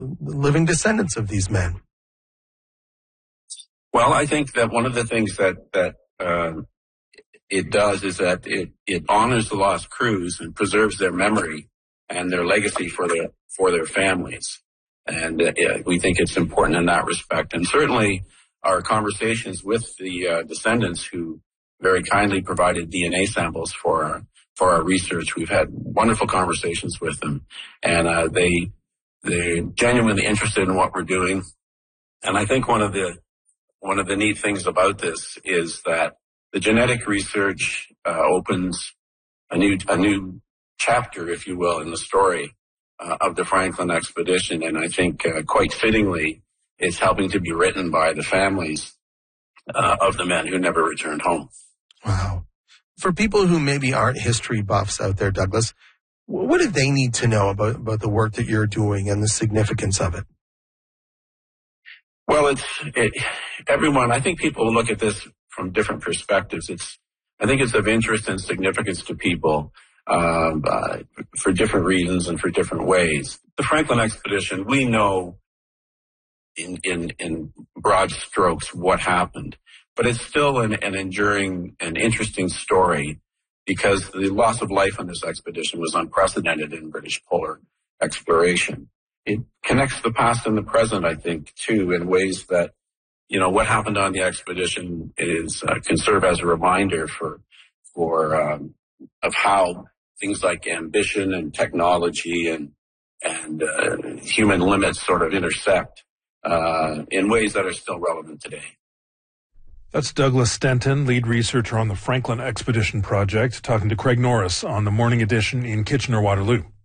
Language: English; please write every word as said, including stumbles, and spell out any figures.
living descendants of these men? Well, I think that one of the things that, that uh, it does is that it, it honors the lost crews and preserves their memory and their legacy for their, for their families. And uh, yeah, we think it's important in that respect. And certainly our conversations with the uh, descendants who very kindly provided D N A samples for our, for our research, we've had wonderful conversations with them. And uh, they, they're genuinely interested in what we're doing. And I think one of the One of the neat things about this is that the genetic research uh, opens a new a new chapter, if you will, in the story uh, of the Franklin expedition, and I think uh, quite fittingly, it's helping to be written by the families uh, of the men who never returned home. Wow! For people who maybe aren't history buffs out there, Douglas, what do they need to know about about the work that you're doing and the significance of it? Well, it's it, everyone. I think people look at this from different perspectives. It's I think it's of interest and significance to people um, uh, for different reasons and for different ways. The Franklin expedition, we know in in in broad strokes what happened, but it's still an, an enduring and interesting story because the loss of life on this expedition was unprecedented in British polar exploration. It connects the past and the present, I think, too, in ways that, you know, what happened on the expedition is uh, can serve as a reminder for for um, of how things like ambition and technology and and uh, human limits sort of intersect uh, in ways that are still relevant today. That's Douglas Stenton, lead researcher on the Franklin Expedition Project, talking to Craig Norris on the Morning Edition in Kitchener-Waterloo.